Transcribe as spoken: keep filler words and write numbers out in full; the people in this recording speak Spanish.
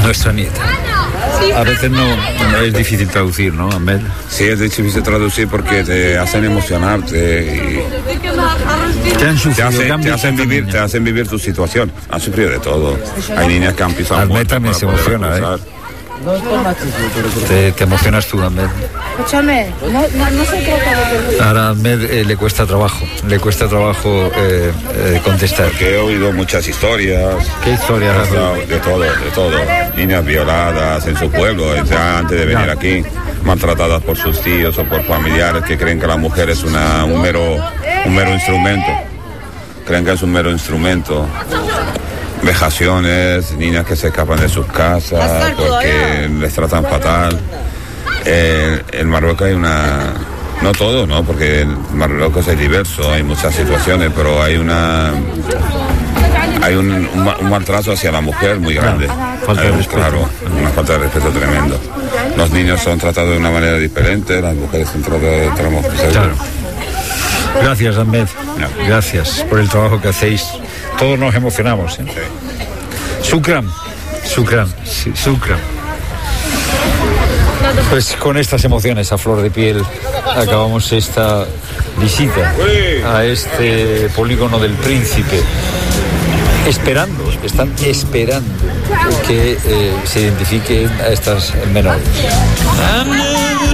nuestra nieta. A veces no, no es difícil traducir, ¿no, Ahmed? Sí, es difícil traducir porque te hacen emocionarte y te han sufrido, te, hace, te han te hacen vivir, niña. te hacen vivir tu situación. Han sufrido de todo. Hay niñas que han pisado. Ahmed también se emociona, ¿eh? Te, te emocionas tú, Ahmed. Escúchame, no, no, no se trata de... Ahora a Ahmed eh, le cuesta trabajo, le cuesta trabajo eh, eh, contestar. Porque he oído muchas historias. ¿Qué historias has oído? De todo, de todo. Niñas violadas en su pueblo, ya antes de venir aquí, maltratadas por sus tíos o por familiares que creen que la mujer es una, un, mero, un mero instrumento. Creen que es un mero instrumento. Vejaciones, niñas que se escapan de sus casas porque les tratan fatal. Eh, en Marruecos hay una... No todo, ¿no? Porque en Marruecos es diverso, hay muchas situaciones, pero hay una... Hay un, un, un maltrato hacia la mujer muy grande. Falta de respeto. Claro, una falta de respeto tremendo. Los niños son tratados de una manera diferente, las mujeres son tratadas de otra manera. Claro. Gracias, Ahmed. No. Gracias por el trabajo que hacéis. Todos nos emocionamos, ¿eh? Sí. Shukran, Shukran, sí, Shukran. Pues con estas emociones a flor de piel acabamos esta visita a este polígono del Príncipe, esperando, están esperando que eh, se identifiquen a estas menores.